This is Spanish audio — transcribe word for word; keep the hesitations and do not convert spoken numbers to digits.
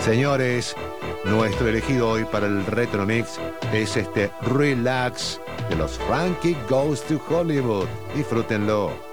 Señores, nuestro elegido hoy para el Retro Mix es este Relax de los Frankie Goes to Hollywood. Disfrútenlo.